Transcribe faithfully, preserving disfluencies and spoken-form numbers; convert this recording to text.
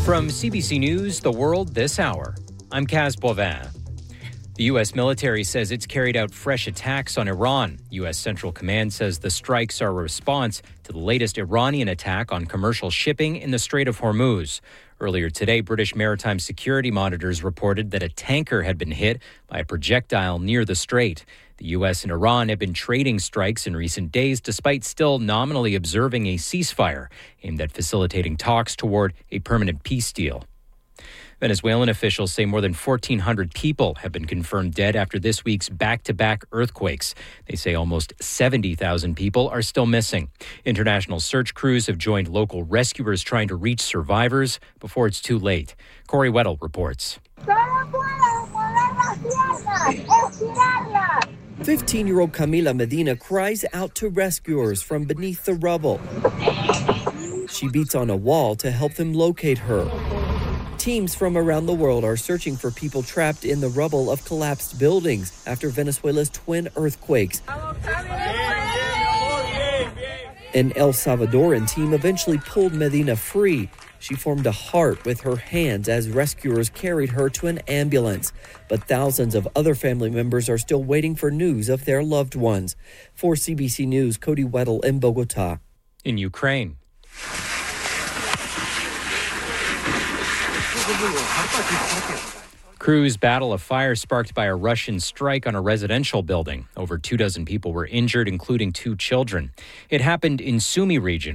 From C B C News, The World This Hour, I'm Kaz Boivin. The U S military says it's carried out fresh attacks on Iran. U S Central Command says the strikes are a response to the latest Iranian attack on commercial shipping in the Strait of Hormuz. Earlier today, British maritime security monitors reported that a tanker had been hit by a projectile near the strait. The U S and Iran have been trading strikes in recent days, despite still nominally observing a ceasefire aimed at facilitating talks toward a permanent peace deal. Venezuelan officials say more than fourteen hundred people have been confirmed dead after this week's back-to-back earthquakes. They say almost seventy thousand people are still missing. International search crews have joined local rescuers trying to reach survivors before it's too late. Corey Weddle reports. fifteen-year-old Camila Medina cries out to rescuers from beneath the rubble. She beats on a wall to help them locate her. Teams from around the world are searching for people trapped in the rubble of collapsed buildings after Venezuela's twin earthquakes. An El Salvadoran team eventually pulled Medina free. She formed a heart with her hands as rescuers carried her to an ambulance. But thousands of other family members are still waiting for news of their loved ones. For C B C News, Cody Weddle in Bogota. In Ukraine, crews battle a fire sparked by a Russian strike on a residential building. Over two dozen people were injured, including two children. It happened in Sumy region,